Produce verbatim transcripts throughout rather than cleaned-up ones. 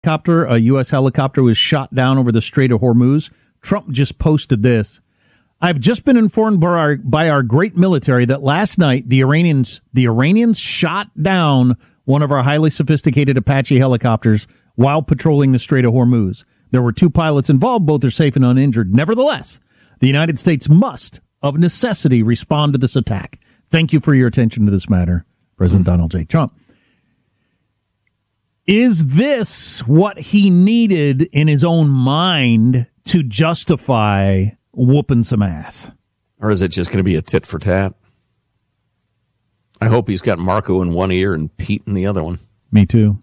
helicopter, a U S helicopter was shot down over the Strait of Hormuz. Trump just posted this. I've just been informed by our, by our great military that last night the Iranians the Iranians shot down one of our highly sophisticated Apache helicopters while patrolling the Strait of Hormuz. There were two pilots involved. Both are safe and uninjured. Nevertheless, the United States must, of necessity, respond to this attack. Thank you for your attention to this matter, President mm-hmm. Donald J. Trump. Is this what he needed in his own mind to justify whooping some ass? Or is it just going to be a tit for tat? I hope he's got Marco in one ear and Pete in the other one. Me too.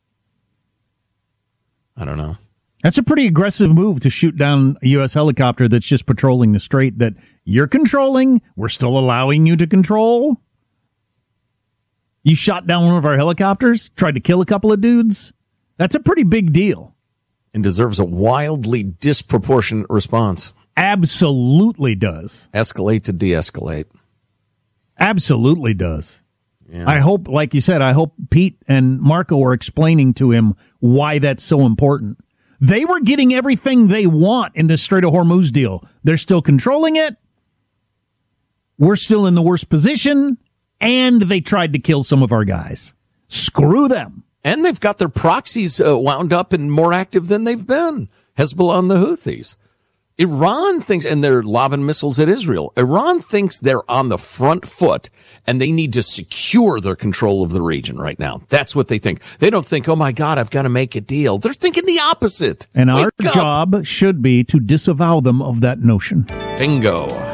I don't know. That's a pretty aggressive move to shoot down a U S helicopter that's just patrolling the strait that you're controlling. We're still allowing you to control. You shot down one of our helicopters, tried to kill a couple of dudes. That's a pretty big deal. And deserves a wildly disproportionate response. Absolutely does. Escalate to de-escalate. Absolutely does. Yeah. I hope, like you said, I hope Pete and Marco are explaining to him why that's so important. They were getting everything they want in this Strait of Hormuz deal. They're still controlling it. We're still in the worst position. And they tried to kill some of our guys. Screw them. And they've got their proxies uh, wound up and more active than they've been. Hezbollah and the Houthis. Iran thinks, and they're lobbing missiles at Israel. Iran thinks they're on the front foot and they need to secure their control of the region right now. That's what they think. They don't think, oh my God, I've got to make a deal. They're thinking the opposite. And Wake our up. job should be to disavow them of that notion. Bingo.